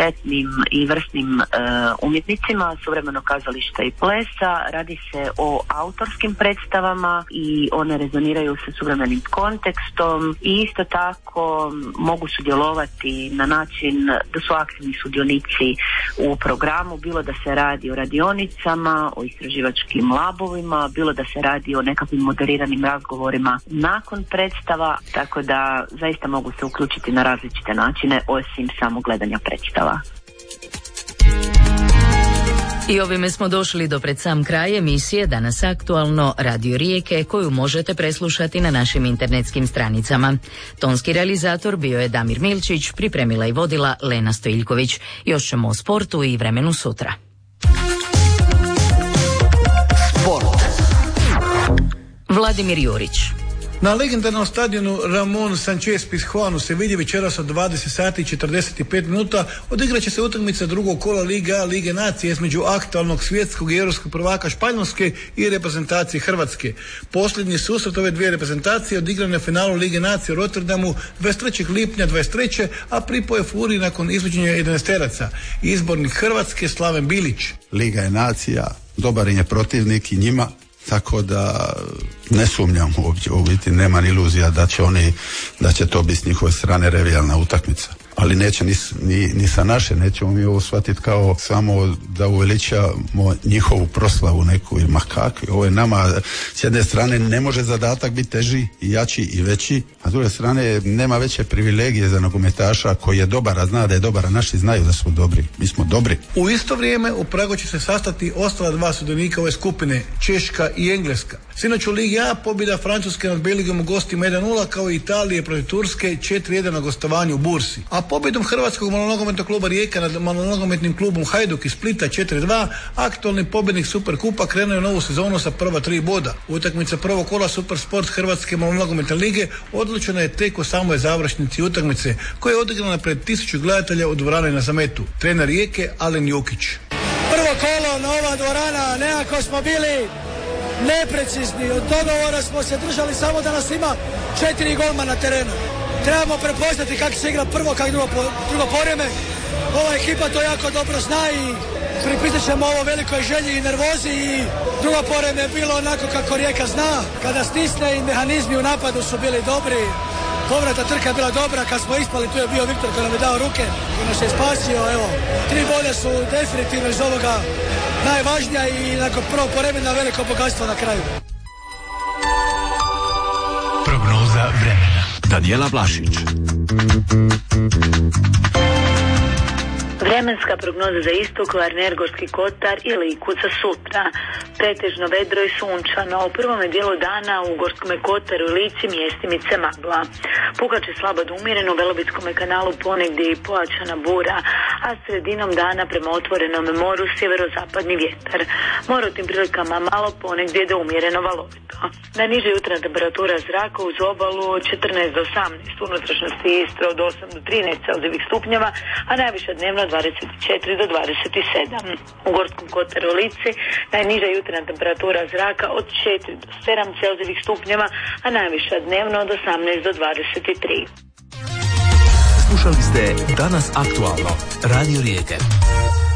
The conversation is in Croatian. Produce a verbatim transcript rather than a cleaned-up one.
kvalitetnim i vrsnim e, umjetnicima suvremenog kazališta i plesa. Radi se o autorskim predstavama i one rezoniraju sa suvremenim kontekstom i isto tako mogu sudjelovati na način da su aktivni sudionici u programu, bilo da se radi o radionicama, o istraživačkim labovima, bilo da se radi o nekakvim moderiranim razgovorima nakon predstava, tako da zaista mogu se uključiti na različite načine osim samo gledanja predstava. I ovime smo došli do pred sam kraj emisije Danas aktualno Radio Rijeke, koju možete preslušati na našim internetskim stranicama. Tonski realizator bio je Damir Milčić, pripremila i vodila Lena Stojiljković. Još ćemo o sportu i vremenu sutra. Sport. Vladimir Jurić. Na legendarnom stadionu Ramon Sanchez Pizjuanu se vidi večeras od dvadeset sati i četrdeset pet minuta odigrat će se utakmica drugog kola Lige A Lige nacije između aktualnog svjetskog i europskog prvaka Španjolske i reprezentacije Hrvatske. Posljednji susret ove dvije reprezentacije odigran je finalu Lige nacije u Rotterdamu dvadeset trećeg lipnja dvadeset treće a pripao je furiji nakon izvođenja jedanaesteraca. Izbornik Hrvatske Slaven Bilić. Liga je nacija, dobar je protivnik i njima. Tako da ne sumnjam uopće, u biti nemam iluzija da će oni, da će to biti s njihove strane revijalna utakmica. Ali neće ni, ni, ni sa naše, nećemo mi ovo shvatiti kao samo da uveličamo njihovu proslavu neku ili makakvi. Ovo je nama, s jedne strane ne može zadatak biti teži i jači i veći, a s druge strane nema veće privilegije za nogometaša koji je dobar, a zna da je dobar, a naši znaju da smo dobri. Mi smo dobri. U isto vrijeme u Pragu će se sastati ostala dva sudionika ove skupine, Češka i Engleska. Sinoć u Ligi A pobjeda Francuske nad Belgijom u gostima jedan nula, kao i Italije protiv Turske četiri jedan na gostovanju u Bursi. A pobjedom Hrvatskog malonogometnog kluba Rijeka nad malonogometnim klubom Hajduk iz Splita četiri dva, aktualni pobjednik Superkupa krenuo je novu sezonu sa prva tri boda. Utakmica prvog kola Supersport Hrvatske malonogometne lige odlučena je tek u samoj završnici utakmice, koja je odigrana pred tisuću gledatelja u dvorani na Zametu. Trener Rijeke Alen Jukić. Prvo kolo, nova dvorana, nekako smo bili neprecizni, od dogovora smo se držali samo da nas ima četiri golma na terenu. Trebamo prepoznati kako se igra prvo, kako drugo, drugo poreme. Ova ekipa to jako dobro zna i pripisat ćemo ovo velikoj želji i nervozi i drugo poreme je bilo onako kako Rijeka zna. Kada stisne i mehanizmi u napadu su bili dobri. Povrata trka je bila dobra, kad smo ispali tu je bio Viktor koji nam je dao ruke, koji nas je spasio, evo. Tri boda su definitivno iz ovoga najvažnija i nakon prvog poremena veliko bogatstvo na kraju. Prognoza vremena. Danijela Vlašić. Vremenska prognoza za istok, Kvarner, Gorski kotar i Liku za sutra. Pretežno vedro i sunčano. U prvome dijelu dana u Gorskome kotaru i Lici mjestimice magla. Puhat će slabo do umjereno u Velebitskome kanalu ponegdje i pojačana bura, a sredinom dana prema otvorenom moru sjeverozapadni vjetar. More u tim prilikama malo ponegdje do umjereno valovito. Najniža jutarnja temperatura zraka uz obalu četrnaest do osamnaest, u unutrašnjosti Istre od osam do trinaest celzijevih stupnjeva, a najviša dnevno dvadeset četiri do dvadeset sedam. U Gorskom kotaru i Lici najniža jutarnja temperatura zraka od četiri do sedam celzijevih stupnjeva, a najviša dnevno od osamnaest do dvadeset tri. Slušali ste Danas aktualno, Radio Rijeke.